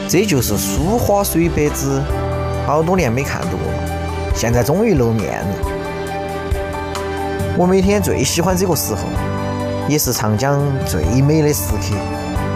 这就是书花水百子，好多年没看到了，现在终于露面了。我每天最喜欢这个时候，也是长江最美的时刻。